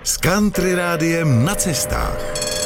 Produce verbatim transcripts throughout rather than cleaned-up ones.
s Country Rádiem na cestách.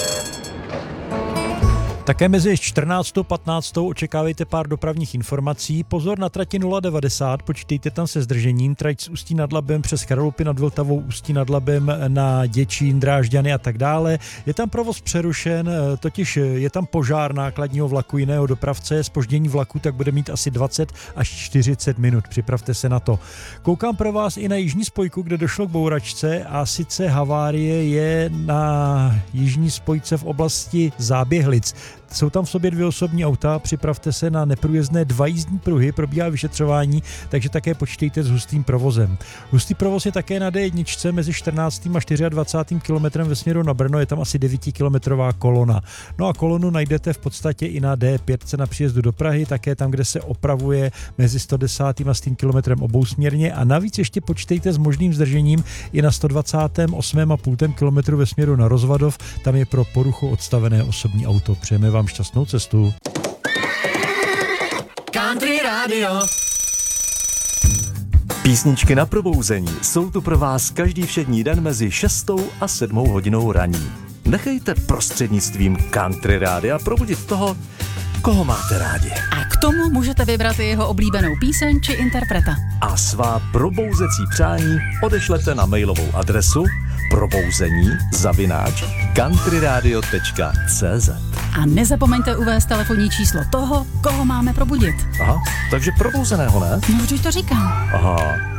Také mezi čtrnáctou a patnáctou očekávejte pár dopravních informací. Pozor na trati nula devadesát, počítejte tam se zdržením. Trať z Ústí nad Labem přes Kralupy nad Vltavou, Ústí nad Labem na Děčín, Drážďany a tak dále. Je tam provoz přerušen, totiž je tam požár nákladního vlaku jiného dopravce. Zpoždění vlaku tak bude mít asi dvacet až čtyřicet minut. Připravte se na to. Koukám pro vás i na jižní spojku, kde došlo k bouračce, a sice havárie je na jižní spojce v oblasti Záběhlic. Jsou tam v sobě dvě osobní auta, připravte se na neprůjezdné dva jízdní pruhy, probíhá vyšetřování, takže také počítejte s hustým provozem. Hustý provoz je také na dé jedna mezi čtrnáctým a dvacátým čtvrtým kilometrem ve směru na Brno, je tam asi devítikilometrová kolona. No a kolonu najdete v podstatě i na dé pět na příjezdu do Prahy, také tam, kde se opravuje mezi sto desátým a stým kilometrem obousměrně, a navíc ještě počítejte s možným zdržením i na sto dvacátém osmém a půl kilometru ve směru na Rozvadov, tam je pro poruchu odstavené osobní auto. Přejeme vám šťastnou cestu. Country Radio. Písničky na probouzení jsou tu pro vás každý všední den mezi šestou a sedmou hodinou raní. Nechejte prostřednictvím Country Rádia probudit toho, koho máte rádi. A k tomu můžete vybrat i jeho oblíbenou píseň či interpreta. A svá probouzecí přání odešlete na mailovou adresu probouzení zavináč countryradio tečka cé zet. A nezapomeňte uvést telefonní číslo toho, koho máme probudit. Aha, takže probouzeného, ne? No, vždyť to říkám. Aha.